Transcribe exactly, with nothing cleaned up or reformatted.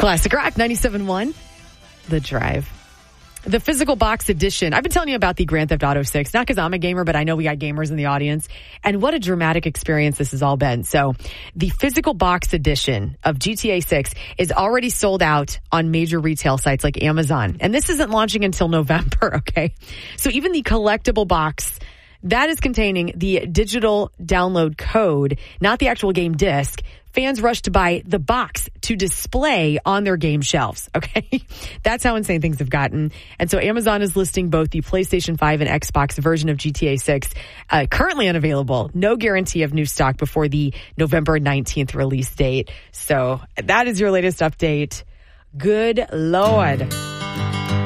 Classic Rock ninety-seven point one, The Drive. The physical box edition. I've been telling you about the Grand Theft Auto six, not because I'm a gamer, but I know we got gamers in the audience. And what a dramatic experience this has all been. So the physical box edition of G T A six is already sold out on major retail sites like Amazon. And this isn't launching until November, okay? So even the collectible box, that is containing the digital download code, not the actual game disc. Fans rush to buy the box to display on their game shelves, okay? That's how insane things have gotten. And so Amazon is listing both the PlayStation five and Xbox version of G T A six, uh, currently unavailable. No guarantee of new stock before the November nineteenth release date. So that is your latest update. Good Lord.